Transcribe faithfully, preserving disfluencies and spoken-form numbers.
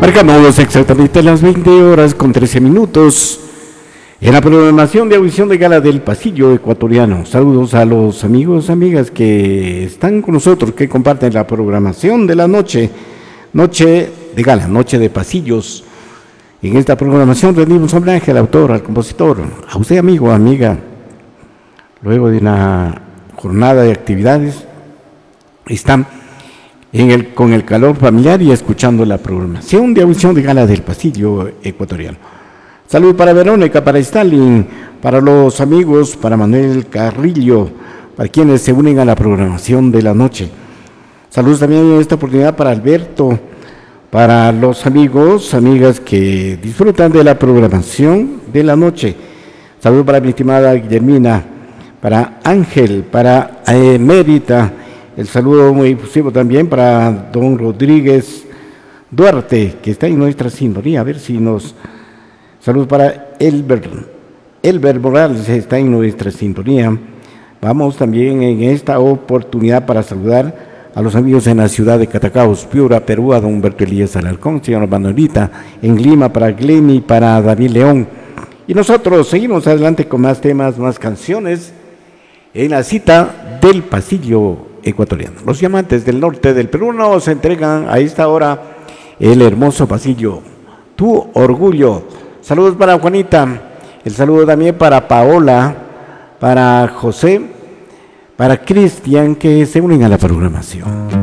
Marcamos exactamente las veinte horas con trece minutos en la programación de audición de gala del Pasillo Ecuatoriano. Saludos a los amigos, amigas que están con nosotros, que comparten la programación de la noche, noche de gala, noche de pasillos. En esta programación rendimos homenaje al autor, al compositor, a usted amigo, amiga. Luego de una jornada de actividades, están en el, con el calor familiar y escuchando la programación de audición de gala del Pasillo Ecuatoriano. Saludos para Verónica, para Stalin, para los amigos, para Manuel Carrillo, para quienes se unen a la programación de la noche. Saludos también en esta oportunidad para Alberto, para los amigos, amigas que disfrutan de la programación de la noche. Saludos para mi estimada Guillermina, para Ángel, para Emérita. El saludo muy efusivo también para don Rodríguez Duarte, que está en nuestra sintonía. A ver si nos... Saludos para Elber, Elber Morales, está en nuestra sintonía. Vamos también en esta oportunidad para saludar a los amigos en la ciudad de Catacaos, Piura, Perú, a don Humberto Elías Alarcón, señor Manuelita, en Lima para Glenny, para David León. Y nosotros seguimos adelante con más temas, más canciones, en la cita del Pasillo Ecuatoriano. Los diamantes del norte del Perú nos entregan a esta hora el hermoso pasillo, Tu Orgullo. Saludos para Juanita, el saludo también para Paola, para José, para Cristian, que se unen a la programación.